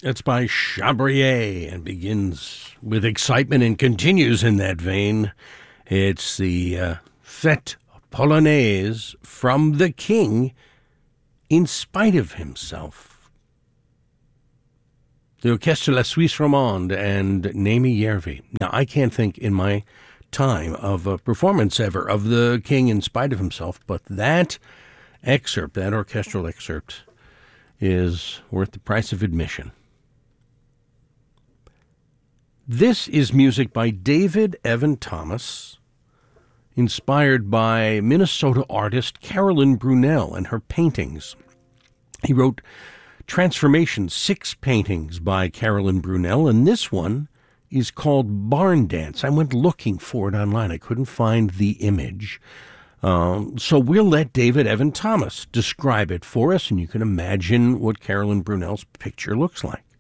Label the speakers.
Speaker 1: It's by Chabrier and begins with excitement and continues in that vein. It's the Fête Polonaise from the King in Spite of Himself. The Orchestre La Suisse Romande and Némi Järvi. Now, I can't think in my time of a performance ever of the King in Spite of Himself, but that excerpt, that orchestral excerpt, is worth the price of admission. This is music by David Evan Thomas, inspired by Minnesota artist Carolyn Brunel and her paintings. He wrote Transformation, 6 paintings by Carolyn Brunel, and this one is called Barn Dance. I went looking for it online. I couldn't find the image. So we'll let David Evan Thomas describe it for us, and you can imagine what Carolyn Brunel's picture looks like.